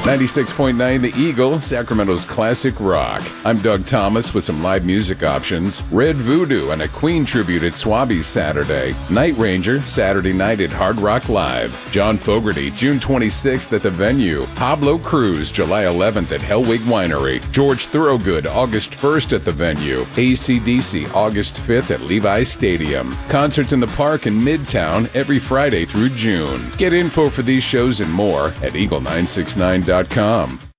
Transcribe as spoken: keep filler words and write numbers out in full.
ninety-six point nine The Eagle, Sacramento's classic rock. I'm Doug Thomas with some live music options. Red Voodoo and a Queen tribute at Swabby's Saturday. Night Ranger, Saturday night at Hard Rock Live. John Fogerty, June twenty-sixth at the Venue. Pablo Cruz, July eleventh at Hellwig Winery. George Thorogood, August first at the Venue. A C D C, August fifth at Levi's Stadium. Concerts in the Park in Midtown every Friday through June. Get info for these shows and more at eagle nine six nine dot com.